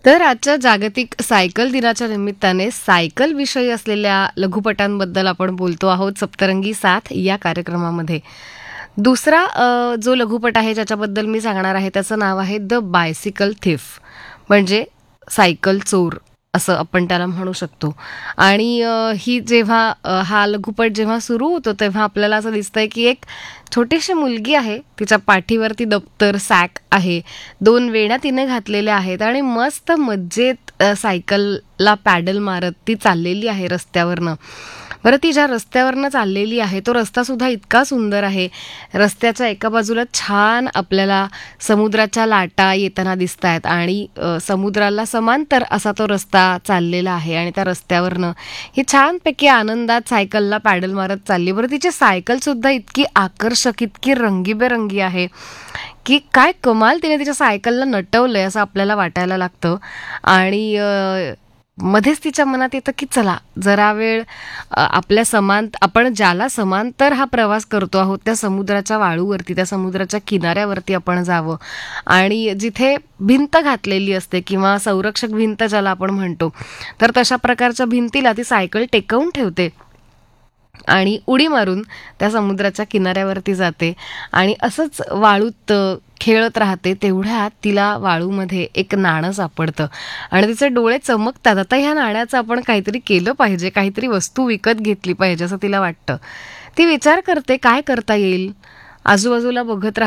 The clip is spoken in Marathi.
तर आजच्या जागतिक सायकल दिनाच्या निमित्ताने सायकल विषयी असलेल्या लघुपटांबद्दल आपण बोलतो आहोत सप्तरंगी साथ या कार्यक्रमामध्ये. दुसरा जो लघुपट आहे ज्याच्याबद्दल मी सांगणार आहे त्याचं नाव आहे द बायसिकल थिफ, म्हणजे सायकल चोर असं आपण त्याला म्हणू शकतो. आणि ही जेव्हा हा लघुपट जेव्हा सुरू होतो तेव्हा आपल्याला असं दिसतंय की एक छोटीशी मुलगी आहे, तिच्या पाठीवरती दप्तर सॅक आहे, 2 वेण्या तिने घातलेल्या आहेत आणि मस्त मज्जेत सायकलला पॅडल मारत ती चाललेली आहे रस्त्यावरनं. बरं, ती ज्या रस्त्यावरनं चाललेली आहे तो रस्ता सुद्धा इतका सुंदर आहे. रस्त्याच्या एका बाजूला छान आपल्याला समुद्राच्या लाटा येताना दिसत आहेत आणि समुद्राला समांतर असा तो रस्ता चाललेला आहे आणि त्या रस्त्यावरनं ही छानपैकी आनंदात सायकलला पॅडल मारत चालली. बरं, तिची सायकल सुद्धा इतकी आकर्षक, इतकी रंगीबेरंगी आहे की काय कमाल तिने तिच्या सायकलला नटवलंय असं आपल्याला वाटायला लागतं. आणि मध्येच तिच्या मनात येतं की चला जरा वेळ आपण ज्याला समांतर हा प्रवास करतो आहोत त्या समुद्राच्या वाळूवरती, त्या समुद्राच्या किनाऱ्यावरती आपण जावं. आणि जिथे भिंत घातलेली असते किंवा संरक्षक भिंत ज्याला आपण म्हणतो, तर तशा प्रकारच्या भिंतीला ती सायकल टेकवून ठेवते आणि उडी मारून त्या समुद्राच्या किनाऱ्यावरती जाते आणि असंच वाळूत खेळत राहते. तेवढ्यात तिला वाळूमध्ये एक नाणं सापडतं आणि तिचे डोळे चमकतात. आता ह्या नाण्याचं आपण काहीतरी केलं पाहिजे, काहीतरी वस्तू विकत घेतली पाहिजे असं तिला वाटतं. ती विचार करते काय करता येईल. आजूबाजूला बघत